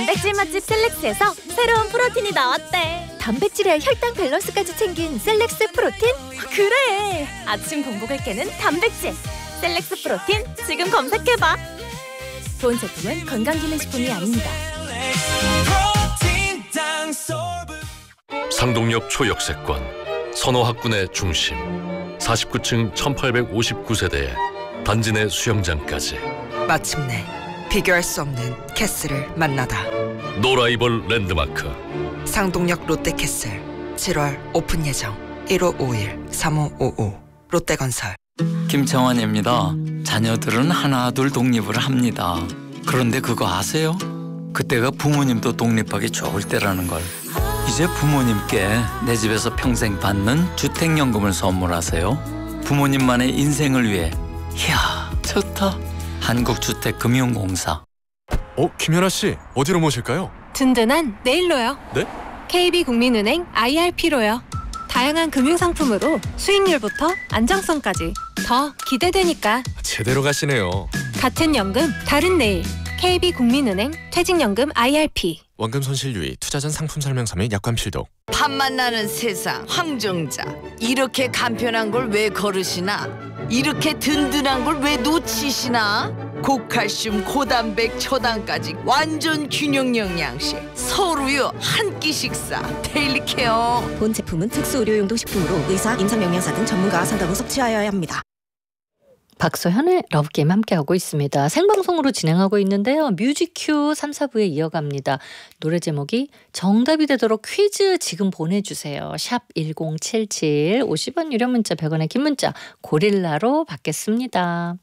단백질 맛집 셀렉스에서 새로운 프로틴이 나왔대. 단백질에 혈당 밸런스까지 챙긴 셀렉스 프로틴? 그래! 아침 공복을 깨는 단백질 셀렉스 프로틴 지금 검색해봐. 본 제품은 건강기능식품이 아닙니다. 상동역 초역세권, 선호학군의 중심, 49층 1859세대에 단지 내 수영장까지. 마침내 비교할 수 없는 캐슬을 만나다. 노라이벌 랜드마크 상동역 롯데캐슬 7월 오픈 예정. 1551-3555 롯데건설. 김창완입니다. 자녀들은 하나 둘 독립을 합니다. 그런데 그거 아세요? 그때가 부모님도 독립하기 좋을 때라는 걸. 이제 부모님께 내 집에서 평생 받는 주택연금을 선물하세요. 부모님만의 인생을 위해. 이야, 좋다. 한국주택금융공사. 김연아 씨, 어디로 모실까요? 든든한 내일로요. 네? KB국민은행 IRP로요. 다양한 금융상품으로 수익률부터 안정성까지 더 기대되니까. 제대로 가시네요. 같은 연금 다른 내일. KB국민은행 퇴직연금 IRP. 원금 손실 유의, 투자 전 상품 설명서 및 약관 필독. 밥맛 나는 세상 황정자. 이렇게 간편한 걸 왜 거르시나? 이렇게 든든한 걸 왜 놓치시나? 고칼슘, 고단백, 초당까지 완전 균형 영양식. 서로요 한 끼 식사. 데일리 케어. 본 제품은 특수 의료용도 식품으로 의사, 임상영양사 등 전문가와 상담 후 섭취하여야 합니다. 박소현의 러브게임 함께하고 있습니다. 생방송으로 진행하고 있는데요. 뮤직큐 3, 4부에 이어갑니다. 노래 제목이 정답이 되도록 퀴즈 지금 보내주세요. 샵 1077 50원 유료 문자 100원의 긴 문자 고릴라로 받겠습니다.